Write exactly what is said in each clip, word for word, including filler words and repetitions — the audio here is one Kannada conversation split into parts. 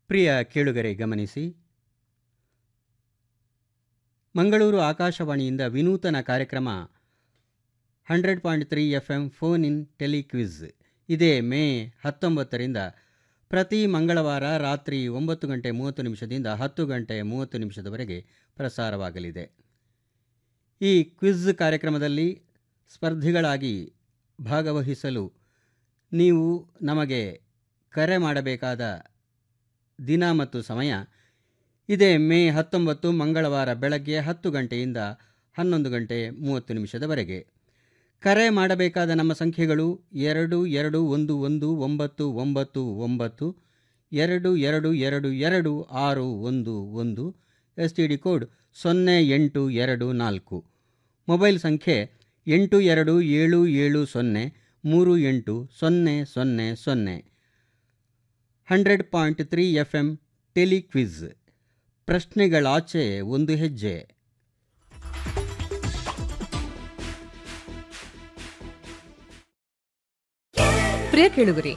ಪ್ರಿಯ ಕೇಳುಗರೆ ಗಮನಿಸಿ, ಮಂಗಳೂರು ಆಕಾಶವಾಣಿಯಿಂದ ವಿನೂತನ ಕಾರ್ಯಕ್ರಮ hundred point three F M phone in telequiz ಇದೇ ಮೇ ಹತ್ತೊಂಬತ್ತರಿಂದ ಪ್ರತಿ ಮಂಗಳವಾರ ರಾತ್ರಿ ಒಂಬತ್ತು ಗಂಟೆ ಮೂವತ್ತು ನಿಮಿಷದಿಂದ ಹತ್ತು ಗಂಟೆ ಮೂವತ್ತು ನಿಮಿಷದವರೆಗೆ ಪ್ರಸಾರವಾಗಲಿದೆ. ಈ ಕ್ವಿಜ್ ಕಾರ್ಯಕ್ರಮದಲ್ಲಿ ಸ್ಪರ್ಧಿಗಳಾಗಿ ಭಾಗವಹಿಸಲು ನೀವು ನಮಗೆ ಕರೆ ಮಾಡಬೇಕಾದ ದಿನ ಮತ್ತು ಸಮಯ ಇದೇ ಮೇ ಹತ್ತೊಂಬತ್ತು ಮಂಗಳವಾರ ಬೆಳಗ್ಗೆ ಹತ್ತು ಗಂಟೆಯಿಂದ ಹನ್ನೊಂದು ಗಂಟೆ ಮೂವತ್ತು ನಿಮಿಷದವರೆಗೆ. ಕರೆ ಮಾಡಬೇಕಾದ ನಮ್ಮ ಸಂಖ್ಯೆಗಳು ಎರಡು ಎರಡು ಒಂದು ಒಂದು ಒಂಬತ್ತು ಒಂಬತ್ತು ಒಂಬತ್ತು ಎರಡು ಎರಡು ಎರಡು ಎರಡು ಆರು ಒಂದು ಒಂದು, ಎಸ್ ಟಿ ಡಿ ಕೋಡ್ ಸೊನ್ನೆ ಎಂಟು ಎರಡು ನಾಲ್ಕು, ಮೊಬೈಲ್ ಸಂಖ್ಯೆ ಎಂಟು ಎರಡು ಏಳು ಏಳು ಸೊನ್ನೆ ಮೂರು ಎಂಟು ಸೊನ್ನೆ ಸೊನ್ನೆ ಸೊನ್ನೆ. Hundred point three F M telequiz, ಪ್ರಶ್ನೆಗಳಾಚೆ ಒಂದು ಹೆಜ್ಜೆ. ಪ್ರಿಯ ಕೇಳುಗರೆ,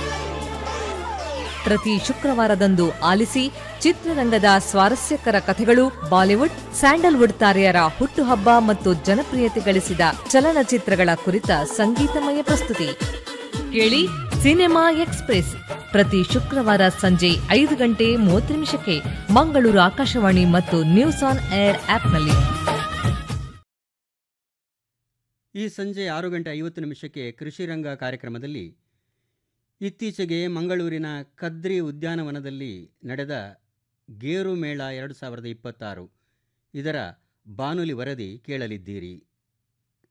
ಪ್ರತಿ ಶುಕ್ರವಾರದಂದು ಆಲಿಸಿ ಚಿತ್ರರಂಗದ ಸ್ವಾರಸ್ಯಕರ ಕಥೆಗಳು, ಬಾಲಿವುಡ್, ಸ್ಯಾಂಡಲ್ವುಡ್ ತಾರೆಯರ ಹುಟ್ಟುಹಬ್ಬ ಮತ್ತು ಜನಪ್ರಿಯತೆ ಗಳಿಸಿದ ಚಲನಚಿತ್ರಗಳ ಕುರಿತ ಸಂಗೀತಮಯ ಪ್ರಸ್ತುತಿ ಕೇಳಿ ಸಿನಿಮಾ ಎಕ್ಸ್‌ಪ್ರೆಸ್ ಪ್ರತಿ ಶುಕ್ರವಾರ ಸಂಜೆ ಐದು ಗಂಟೆ ಮೂವತ್ತು ನಿಮಿಷಕ್ಕೆ ಮಂಗಳೂರು ಆಕಾಶವಾಣಿ ಮತ್ತು ನ್ಯೂಸ್ ಆನ್ ಏರ್ ಆಪ್ನಲ್ಲಿ. ಈ ಸಂಜೆ ಆರು ಗಂಟೆ ಐವತ್ತು ನಿಮಿಷಕ್ಕೆ ಕೃಷಿರಂಗ ಕಾರ್ಯಕ್ರಮದಲ್ಲಿ ಇತ್ತೀಚೆಗೆ ಮಂಗಳೂರಿನ ಕದ್ರಿ ಉದ್ಯಾನವನದಲ್ಲಿ ನಡೆದ ಗೇರು ಮೇಳ ಎರಡು ಸಾವಿರದ ಇಪ್ಪತ್ತಾರು ಇದರ ಬಾನುಲಿ ವರದಿ ಕೇಳಲಿದ್ದೀರಿ.